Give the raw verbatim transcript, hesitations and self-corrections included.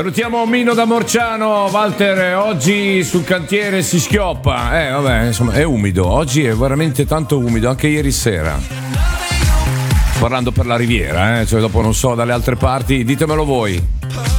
Salutiamo Mino da Morciano. Walter, oggi sul cantiere si schioppa. Eh vabbè, insomma, è umido. Oggi è veramente tanto umido, anche ieri sera. Parlando per la Riviera, eh, cioè dopo non so dalle altre parti, ditemelo voi.